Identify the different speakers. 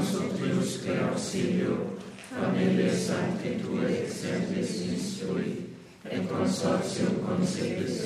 Speaker 1: suppliusque auxilio, familias sanctitue exemplis instrui, et consortium consequis